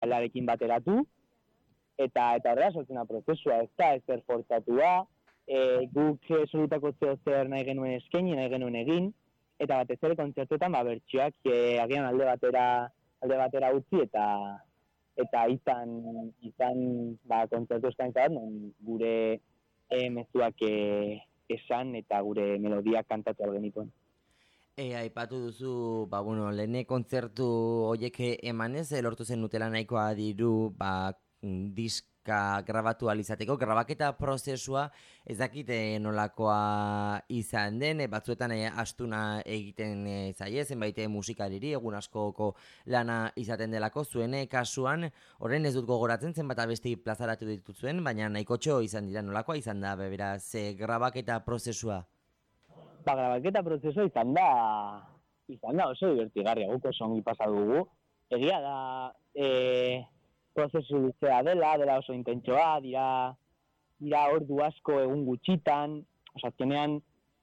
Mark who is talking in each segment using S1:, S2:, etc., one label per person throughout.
S1: taldearekin bateratu, eta horrela sortzen da prozesua, ez da ezer forzatua, guk solutako zer nahi genuen eskaini, nahi genuen egin, eta batez ere kontzertuetan bertsioak agian alde batera utzi eta izan kontzertu eskaintza bat, gure mezuak esan eta gure melodiak kantatu genituen.
S2: Aipatu duzu, lehene kontzertu horiek emanez, lortu zen nutela nahikoa diru, diska grabatu alizateko, grabaketa prozesua ez dakite nolakoa izan den, batzuetan astuna egiten zaie, zenbait musikariri, egun askoko lana izaten delako, zuen kasuan, horren ez dut gogoratzen zenbat abesti plazaratu dituzuen, baina nahikotxo izan dira, nolakoa izan da, beraz, grabaketa prozesua?
S1: Grabaketa prozesua izan da oso divertigarria, guk oso ongi pasa dugu. Egia da prozesu luzea dela oso intentsoa, dira ordu asko egun gutxitan, azkenean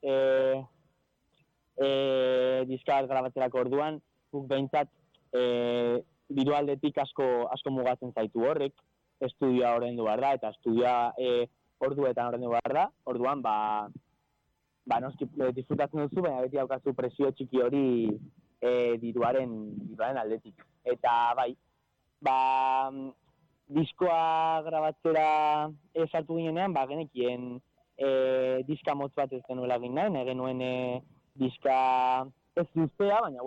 S1: diska bat grabatzerako orduan, guk behintzat bidu aldetik asko mugatzen zaitu horrek, estudioa ordaindu behar da, eta estudioa orduetan ordaindu behar da, orduan noski disfrutatzen duzu, baina beti daukazu presio txiki hori diruaren aldetik. Eta diskoa grabatzera sartu ginenean, genekien diska motz bat ez genuela egin nahi, genuen diska ez luzea, baina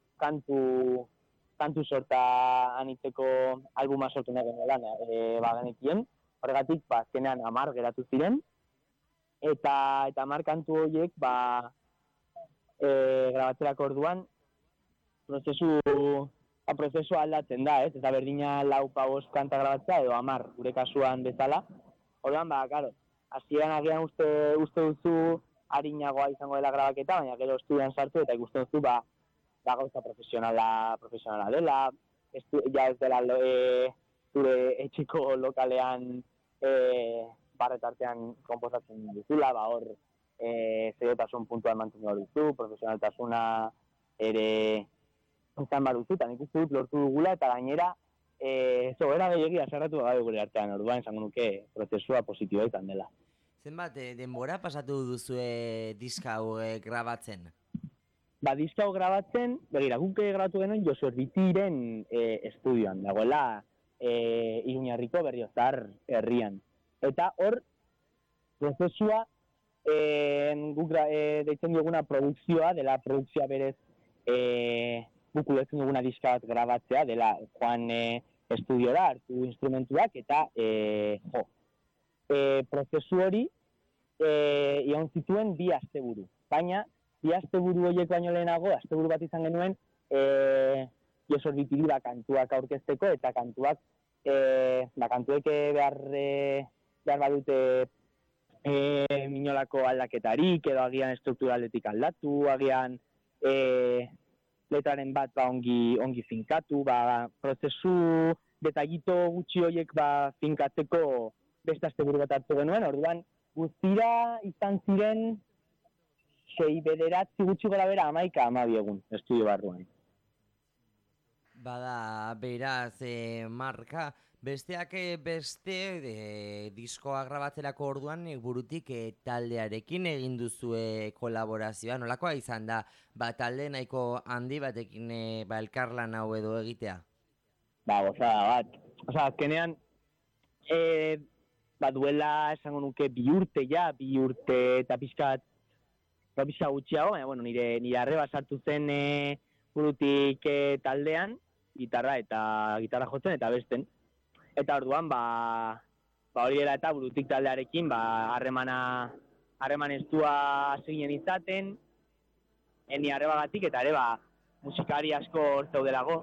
S1: kantu sorta anitzeko albuma sortu nahi genuela genekien. Horregatik, azkenean 10 geratu ziren, eta 10 kantu horiek grabatzerako orduan prozesua aldatzen da, ez da berdina 4-5 kanta grabatzea edo 10 gure kasuan bezala. Orduan, hasieran agian uste duzu arinagoa izango dela grabaketa, baina gero estudian sartu eta ikusten duzu gauza profesionala dela, ja ez dela zure etxiko lokalean barretartean konposatzen duzula, hor seriotasun puntuan mantendu behar duzu, profesionaltasuna ere izan behar duzu, eta nik uste dut lortu dugula, eta gainera zogera gehiagia zerratu gabe gure artean, orduan esango nuke prozesua positiboa izan dela.
S2: Zenbat denbora pasatu duzue diska hau grabatzen?
S1: Diska hau grabatzen, guk grabatu genuen Josu Erditiren estudioan, dagoela Iruñarriko Berriozar herrian. Eta hor, prozesua guk deitzen duguna produkzioa, dela produkzioa berez guk ulertzen duguna diska bat grabatzea, dela joan estudiora, hartu instrumentuak, eta prozesu hori egon zituen 2 asteburu. Baina, 2 asteburu horiek baino lehenago, asteburu bat izan genuen Josu Erditiri kantuak aurkezteko, eta kantuek behar badute minolako aldaketarik, edo agian strukturaletik aldatu, agian letraren bat ongi finkatu, prozesu detallito gutxi horiek finkatzeko beste asteburu bat hartu genuen, orduan guztira izan ziren 6-9 gutxi gora bera 11-12 egun estudio barruan.
S2: Beraz, Marka, besteak beste diskoa grabatzerako orduan burutik taldearekin egin duzue kolaborazioa. Nolakoa izan da, talde nahiko handi batekin elkarlan hau edo egitea?
S1: Gozada bat. Azkenean, duela esango nuke 2 urte eta pixka gutxiago, baina nire arreba sartu zen burutik taldean, gitarra jotzen eta besten. Eta orduan, hori dela eta burutik taldearekin, harreman estua seginen izaten, ni arrebagatik eta ere musikari asko hor zeudelago.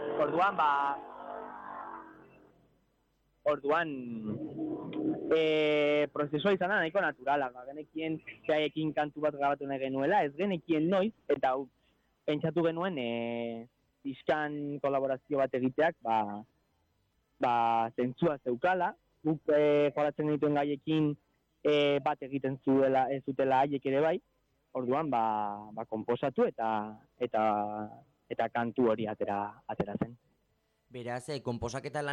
S1: Orduan, prozesua izan da nahiko naturala, genekien xaiekin kantu bat grabatu nahi genuela, ez genekien noiz, eta pentsatu genuen diskan kolaborazio bat egiteak, zentzua zeukala, guk joratzen genituen gaiekin bat egiten zutela haiek ere bai, orduan konposatu eta kantu hori atera zen.
S2: Beraz, konposaketa